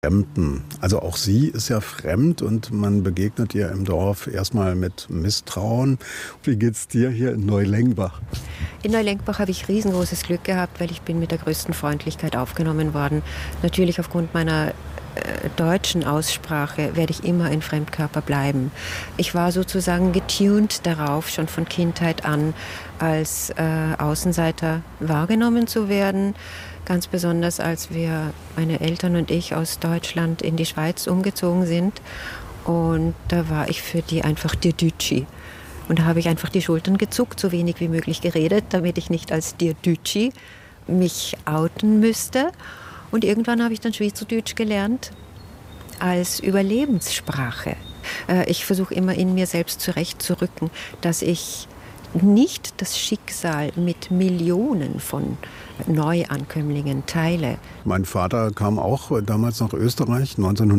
Fremden. Also auch sie ist ja fremd und man begegnet ihr im Dorf erstmal mit Misstrauen. Wie geht's dir hier in Neulengbach? In Neulengbach habe ich riesengroßes Glück gehabt, weil ich bin mit der größten Freundlichkeit aufgenommen worden. Natürlich aufgrund meiner deutschen Aussprache werde ich immer ein Fremdkörper bleiben. Ich war sozusagen getuned darauf, schon von Kindheit an als Außenseiter wahrgenommen zu werden. Ganz besonders, als meine Eltern und ich aus Deutschland in die Schweiz umgezogen sind. Und da war ich für die einfach die Dütschi. Und da habe ich einfach die Schultern gezuckt, so wenig wie möglich geredet, damit ich nicht als dir Dütschi mich outen müsste. Und irgendwann habe ich dann Schweizerdeutsch gelernt als Überlebenssprache. Ich versuche immer in mir selbst zurechtzurücken, dass ich nicht das Schicksal mit Millionen von Neuankömmlingen teile. Mein Vater kam auch damals nach Österreich,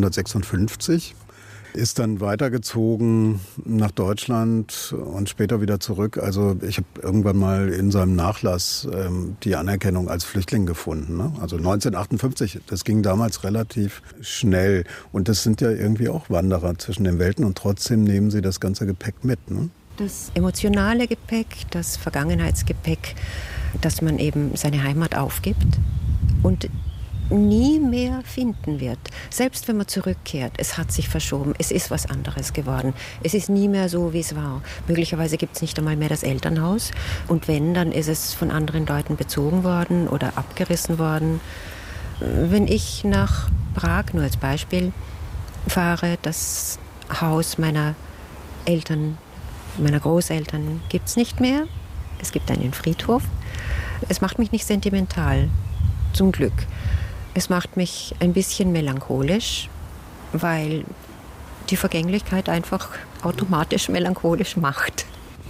1956. Ist dann weitergezogen nach Deutschland und später wieder zurück. Also ich habe irgendwann mal in seinem Nachlass die Anerkennung als Flüchtling gefunden. Ne? Also 1958, das ging damals relativ schnell. Und das sind ja irgendwie auch Wanderer zwischen den Welten und trotzdem nehmen sie das ganze Gepäck mit. Ne? Das emotionale Gepäck, das Vergangenheitsgepäck, dass man eben seine Heimat aufgibt und nie mehr finden wird. Selbst wenn man zurückkehrt, es hat sich verschoben, es ist was anderes geworden. Es ist nie mehr so, wie es war. Möglicherweise gibt es nicht einmal mehr das Elternhaus. Und wenn, dann ist es von anderen Leuten bezogen worden oder abgerissen worden. Wenn ich nach Prag, nur als Beispiel, fahre, das Haus meiner Eltern, meiner Großeltern gibt es nicht mehr. Es gibt einen Friedhof. Es macht mich nicht sentimental, zum Glück. Es macht mich ein bisschen melancholisch, weil die Vergänglichkeit einfach automatisch melancholisch macht.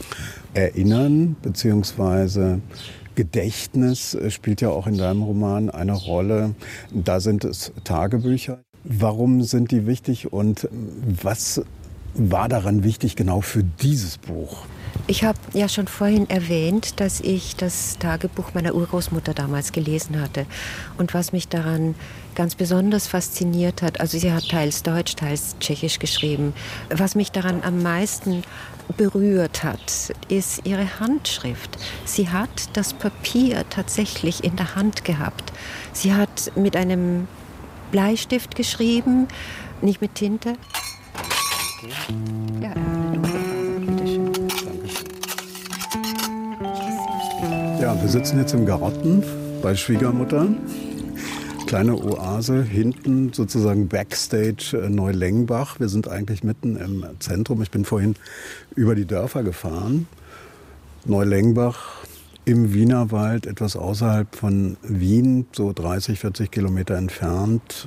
Erinnern bzw. Gedächtnis spielt ja auch in deinem Roman eine Rolle. Da sind es Tagebücher. Warum sind die wichtig und was war daran wichtig genau für dieses Buch? Ich habe ja schon vorhin erwähnt, dass ich das Tagebuch meiner Urgroßmutter damals gelesen hatte. Und was mich daran ganz besonders fasziniert hat, also sie hat teils Deutsch, teils Tschechisch geschrieben, was mich daran am meisten berührt hat, ist ihre Handschrift. Sie hat das Papier tatsächlich in der Hand gehabt. Sie hat mit einem Bleistift geschrieben, nicht mit Tinte. Ja, bitteschön. Ja, wir sitzen jetzt im Garten bei Schwiegermutter. Kleine Oase, hinten sozusagen Backstage Neulengbach. Wir sind eigentlich mitten im Zentrum. Ich bin vorhin über die Dörfer gefahren. Neulengbach im Wienerwald, etwas außerhalb von Wien, so 30, 40 Kilometer entfernt.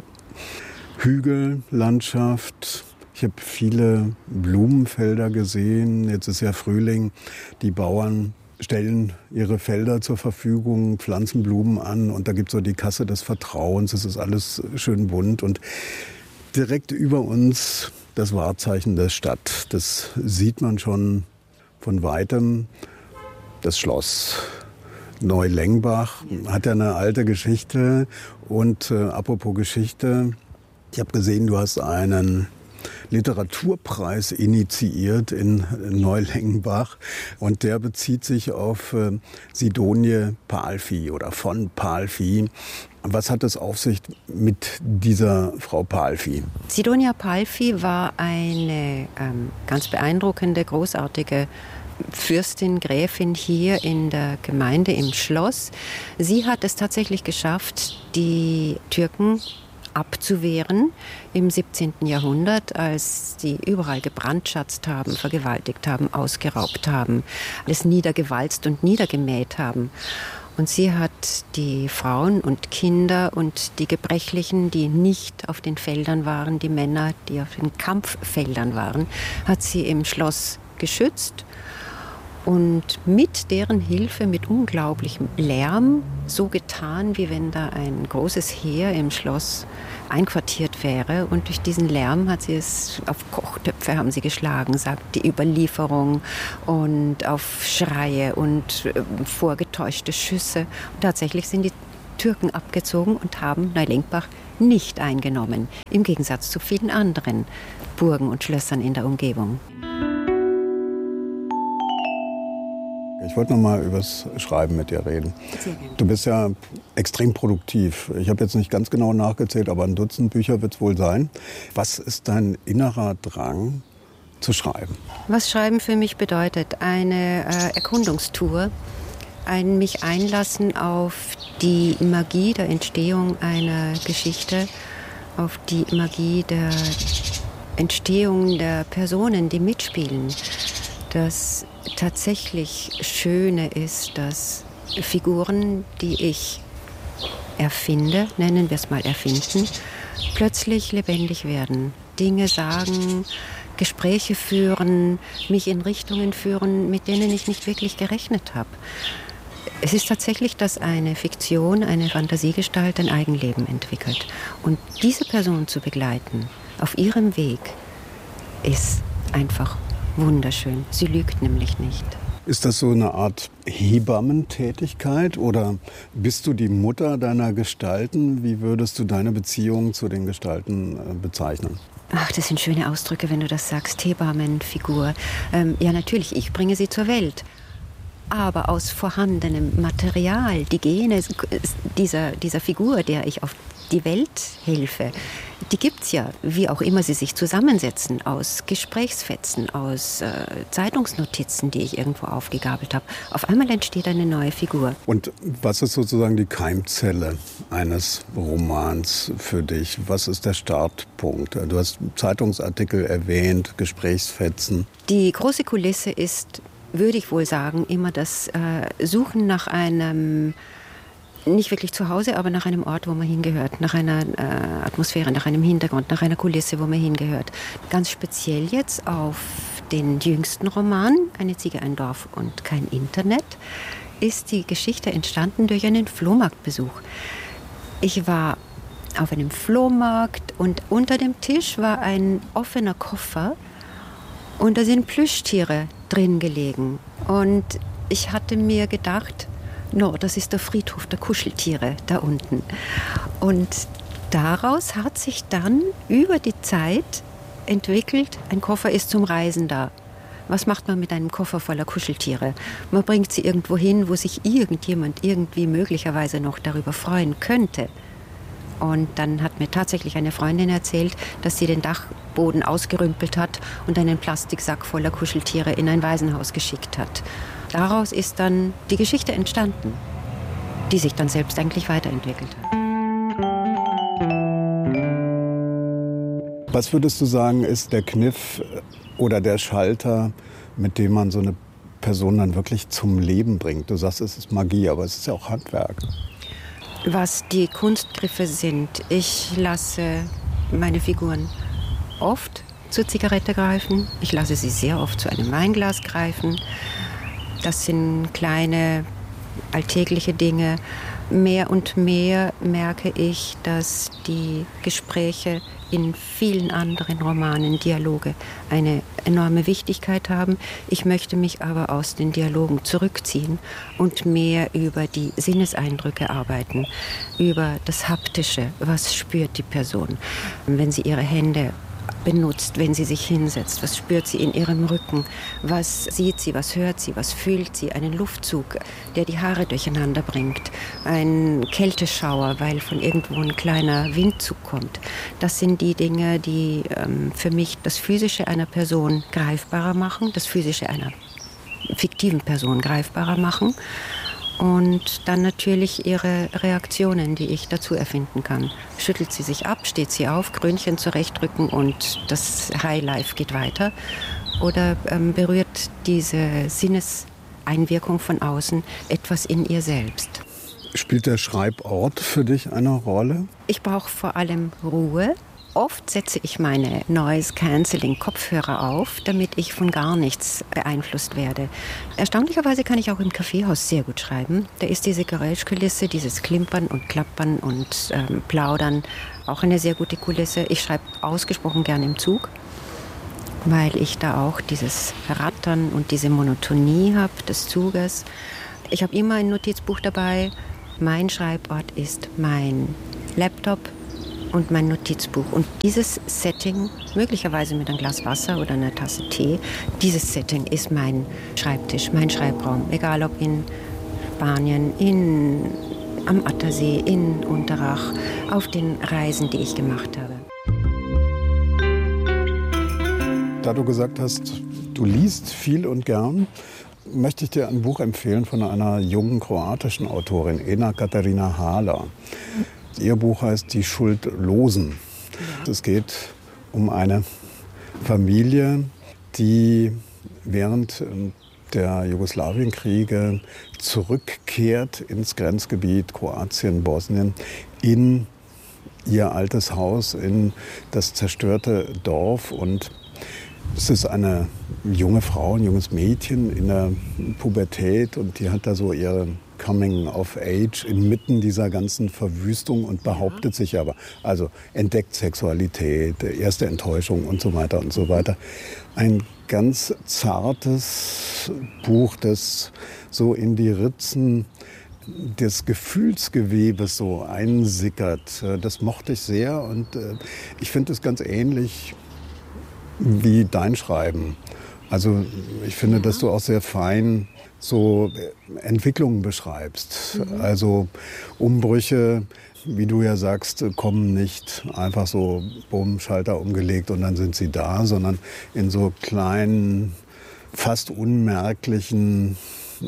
Hügellandschaft. Ich habe viele Blumenfelder gesehen. Jetzt ist ja Frühling. Die Bauern stellen ihre Felder zur Verfügung, pflanzen Blumen an und da gibt es so die Kasse des Vertrauens. Es ist alles schön bunt und direkt über uns das Wahrzeichen der Stadt. Das sieht man schon von Weitem. Das Schloss Neulengbach hat ja eine alte Geschichte und apropos Geschichte, ich habe gesehen, du hast einen Literaturpreis initiiert in Neulengbach und der bezieht sich auf Sidonie Palffy oder von Palffy. Was hat es auf sich mit dieser Frau Palffy? Sidonia Palffy war eine ganz beeindruckende, großartige Fürstin, Gräfin hier in der Gemeinde im Schloss. Sie hat es tatsächlich geschafft, die Türken abzuwehren im 17. Jahrhundert, als sie überall gebrandschatzt haben, vergewaltigt haben, ausgeraubt haben, alles niedergewalzt und niedergemäht haben. Und sie hat die Frauen und Kinder und die Gebrechlichen, die nicht auf den Feldern waren, die Männer, die auf den Kampffeldern waren, hat sie im Schloss geschützt. Und mit deren Hilfe, mit unglaublichem Lärm, so getan, wie wenn da ein großes Heer im Schloss einquartiert wäre. Und durch diesen Lärm hat sie es, auf Kochtöpfe haben sie geschlagen, sagt die Überlieferung, und auf Schreie und vorgetäuschte Schüsse. Und tatsächlich sind die Türken abgezogen und haben Neulengbach nicht eingenommen, im Gegensatz zu vielen anderen Burgen und Schlössern in der Umgebung. Ich wollte noch mal übers Schreiben mit dir reden. Du bist ja extrem produktiv. Ich habe jetzt nicht ganz genau nachgezählt, aber ein Dutzend Bücher wird es wohl sein. Was ist dein innerer Drang zu schreiben? Was Schreiben für mich bedeutet, eine Erkundungstour, ein mich einlassen auf die Magie der Entstehung einer Geschichte, auf die Magie der Entstehung der Personen, die mitspielen. Das tatsächlich Schöne ist, dass Figuren, die ich erfinde, nennen wir es mal erfinden, plötzlich lebendig werden. Dinge sagen, Gespräche führen, mich in Richtungen führen, mit denen ich nicht wirklich gerechnet habe. Es ist tatsächlich, dass eine Fiktion, eine Fantasiegestalt ein Eigenleben entwickelt. Und diese Person zu begleiten auf ihrem Weg ist einfach wunderschön. Sie lügt nämlich nicht. Ist das so eine Art Hebammentätigkeit oder bist du die Mutter deiner Gestalten? Wie würdest du deine Beziehung zu den Gestalten bezeichnen? Ach, das sind schöne Ausdrücke, wenn du das sagst. Hebammenfigur. Ja, natürlich, ich bringe sie zur Welt. Aber aus vorhandenem Material, die Gene dieser Figur, der ich auf die Welt helfe, die gibt's ja, wie auch immer sie sich zusammensetzen, aus Gesprächsfetzen, aus Zeitungsnotizen, die ich irgendwo aufgegabelt habe. Auf einmal entsteht eine neue Figur. Und was ist sozusagen die Keimzelle eines Romans für dich? Was ist der Startpunkt? Du hast Zeitungsartikel erwähnt, Gesprächsfetzen. Die große Kulisse ist, würde ich wohl sagen, immer das Suchen nach einem, nicht wirklich zu Hause, aber nach einem Ort, wo man hingehört, nach einer Atmosphäre, nach einem Hintergrund, nach einer Kulisse, wo man hingehört. Ganz speziell jetzt auf den jüngsten Roman, Eine Ziege, ein Dorf und kein Internet, ist die Geschichte entstanden durch einen Flohmarktbesuch. Ich war auf einem Flohmarkt und unter dem Tisch war ein offener Koffer und da sind Plüschtiere drin gelegen. Und ich hatte mir gedacht, no, das ist der Friedhof der Kuscheltiere da unten. Und daraus hat sich dann über die Zeit entwickelt, ein Koffer ist zum Reisen da. Was macht man mit einem Koffer voller Kuscheltiere? Man bringt sie irgendwo hin, wo sich irgendjemand irgendwie möglicherweise noch darüber freuen könnte. Und dann hat mir tatsächlich eine Freundin erzählt, dass sie den Dachboden ausgerümpelt hat und einen Plastiksack voller Kuscheltiere in ein Waisenhaus geschickt hat. Daraus ist dann die Geschichte entstanden, die sich dann selbst eigentlich weiterentwickelt hat. Was würdest du sagen, ist der Kniff oder der Schalter, mit dem man so eine Person dann wirklich zum Leben bringt? Du sagst, es ist Magie, aber es ist ja auch Handwerk. Was die Kunstgriffe sind, ich lasse meine Figuren oft zur Zigarette greifen. Ich lasse sie sehr oft zu einem Weinglas greifen. Das sind kleine, alltägliche Dinge. Mehr und mehr merke ich, dass die Gespräche in vielen anderen Romanen, Dialoge, eine enorme Wichtigkeit haben. Ich möchte mich aber aus den Dialogen zurückziehen und mehr über die Sinneseindrücke arbeiten, über das Haptische. Was spürt die Person, wenn sie ihre Hände benutzt, wenn sie sich hinsetzt? Was spürt sie in ihrem Rücken? Was sieht sie, was hört sie, was fühlt sie? Einen Luftzug, der die Haare durcheinander bringt. Ein Kälteschauer, weil von irgendwo ein kleiner Windzug kommt. Das sind die Dinge, die für mich das Physische einer Person greifbarer machen, das Physische einer fiktiven Person greifbarer machen. Und dann natürlich ihre Reaktionen, die ich dazu erfinden kann. Schüttelt sie sich ab, steht sie auf, Krönchen zurechtrücken und das Highlife geht weiter? Oder berührt diese Sinneseinwirkung von außen etwas in ihr selbst? Spielt der Schreibort für dich eine Rolle? Ich brauche vor allem Ruhe. Oft setze ich meine Noise-Canceling-Kopfhörer auf, damit ich von gar nichts beeinflusst werde. Erstaunlicherweise kann ich auch im Kaffeehaus sehr gut schreiben. Da ist diese Geräuschkulisse, dieses Klimpern und Klappern und Plaudern auch eine sehr gute Kulisse. Ich schreibe ausgesprochen gern im Zug, weil ich da auch dieses Rattern und diese Monotonie habe des Zuges. Ich habe immer ein Notizbuch dabei. Mein Schreibort ist mein Laptop und mein Notizbuch. Und dieses Setting, möglicherweise mit einem Glas Wasser oder einer Tasse Tee, dieses Setting ist mein Schreibtisch, mein Schreibraum. Egal ob in Spanien, am Attersee, in Unterach, auf den Reisen, die ich gemacht habe. Da du gesagt hast, du liest viel und gern, möchte ich dir ein Buch empfehlen von einer jungen kroatischen Autorin, Ena Katarina Hala. Ihr Buch heißt Die Schuldlosen. Ja. Es geht um eine Familie, die während der Jugoslawienkriege zurückkehrt ins Grenzgebiet Kroatien, Bosnien, in ihr altes Haus, in das zerstörte Dorf. Und es ist eine junge Frau, ein junges Mädchen in der Pubertät und die hat da so ihre Coming of Age inmitten dieser ganzen Verwüstung und behauptet sich aber. Also entdeckt Sexualität, erste Enttäuschung und so weiter und so weiter. Ein ganz zartes Buch, das so in die Ritzen des Gefühlsgewebes so einsickert. Das mochte ich sehr und ich finde es ganz ähnlich wie dein Schreiben. Also ich finde, dass du auch sehr fein so Entwicklungen beschreibst. Also Umbrüche, wie du ja sagst, kommen nicht einfach so, bumm, Schalter umgelegt und dann sind sie da, sondern in so kleinen, fast unmerklichen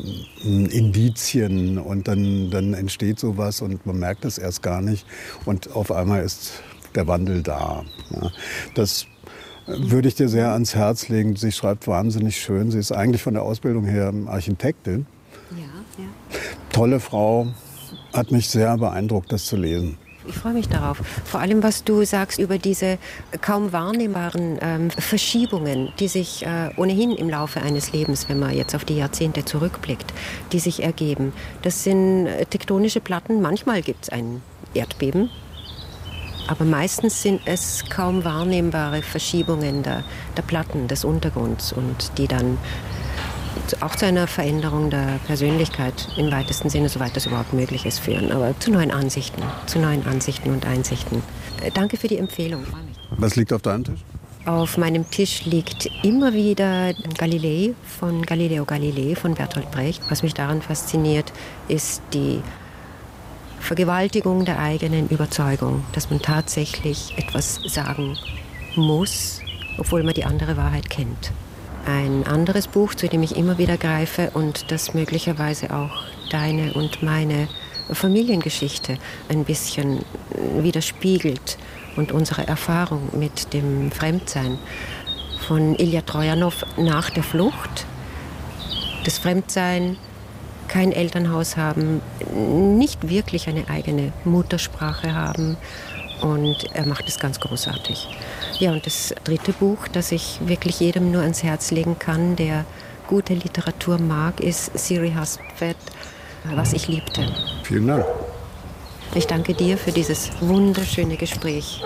Indizien und dann entsteht sowas und man merkt es erst gar nicht und auf einmal ist der Wandel da. Ja, das würde ich dir sehr ans Herz legen. Sie schreibt wahnsinnig schön. Sie ist eigentlich von der Ausbildung her Architektin. Ja. Tolle Frau. Hat mich sehr beeindruckt, das zu lesen. Ich freue mich darauf. Vor allem, was du sagst über diese kaum wahrnehmbaren Verschiebungen, die sich ohnehin im Laufe eines Lebens, wenn man jetzt auf die Jahrzehnte zurückblickt, die sich ergeben. Das sind tektonische Platten. Manchmal gibt es ein Erdbeben. Aber meistens sind es kaum wahrnehmbare Verschiebungen der Platten, des Untergrunds und die dann auch zu einer Veränderung der Persönlichkeit im weitesten Sinne, soweit das überhaupt möglich ist, führen. Aber zu neuen Ansichten und Einsichten. Danke für die Empfehlung. Was liegt auf deinem Tisch? Auf meinem Tisch liegt immer wieder Galilei von Galileo Galilei von Bertolt Brecht. Was mich daran fasziniert, ist die Vergewaltigung der eigenen Überzeugung, dass man tatsächlich etwas sagen muss, obwohl man die andere Wahrheit kennt. Ein anderes Buch, zu dem ich immer wieder greife und das möglicherweise auch deine und meine Familiengeschichte ein bisschen widerspiegelt und unsere Erfahrung mit dem Fremdsein, von Ilja Trojanow, Nach der Flucht. Das Fremdsein, kein Elternhaus haben, nicht wirklich eine eigene Muttersprache haben und er macht es ganz großartig. Ja, und das dritte Buch, das ich wirklich jedem nur ans Herz legen kann, der gute Literatur mag, ist Siri Hustvedt, Was ich liebte. Vielen Dank. Ich danke dir für dieses wunderschöne Gespräch.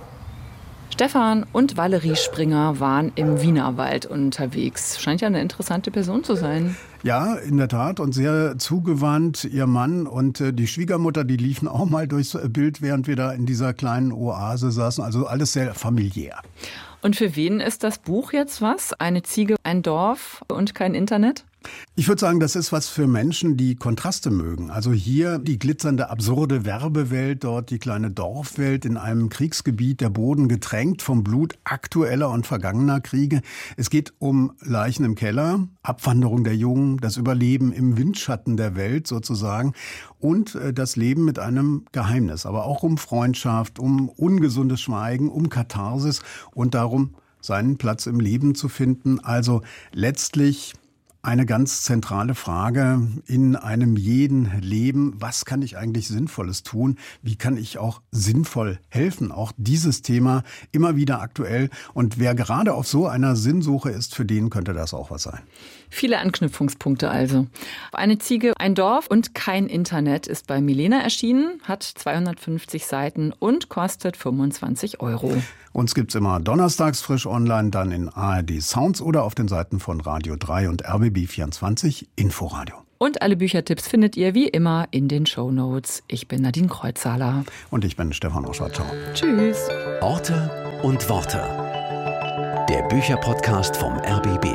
Stefan und Valerie Springer waren im Wienerwald unterwegs. Scheint ja eine interessante Person zu sein. Ja, in der Tat und sehr zugewandt. Ihr Mann und die Schwiegermutter, die liefen auch mal durchs Bild, während wir da in dieser kleinen Oase saßen. Also alles sehr familiär. Und für wen ist das Buch jetzt was? Eine Ziege, ein Dorf und kein Internet? Ich würde sagen, das ist was für Menschen, die Kontraste mögen. Also hier die glitzernde, absurde Werbewelt, dort die kleine Dorfwelt in einem Kriegsgebiet, der Boden getränkt vom Blut aktueller und vergangener Kriege. Es geht um Leichen im Keller, Abwanderung der Jungen, das Überleben im Windschatten der Welt sozusagen und das Leben mit einem Geheimnis. Aber auch um Freundschaft, um ungesundes Schweigen, um Katharsis und darum, seinen Platz im Leben zu finden. Also letztlich eine ganz zentrale Frage in einem jeden Leben. Was kann ich eigentlich Sinnvolles tun? Wie kann ich auch sinnvoll helfen? Auch dieses Thema immer wieder aktuell. Und wer gerade auf so einer Sinnsuche ist, für den könnte das auch was sein. Viele Anknüpfungspunkte also. Eine Ziege, ein Dorf und kein Internet ist bei Milena erschienen, hat 250 Seiten und kostet 25 €. Uns gibt's immer donnerstags frisch online, dann in ARD Sounds oder auf den Seiten von Radio 3 und RBB 24 Inforadio. Und alle Büchertipps findet ihr wie immer in den Shownotes. Ich bin Nadine Kreuzhaler. Und ich bin Stefan Oschertau. Tschüss. Orte und Worte. Der Bücherpodcast vom RBB.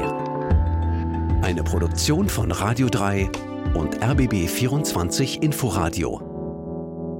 Eine Produktion von Radio 3 und RBB 24 Inforadio.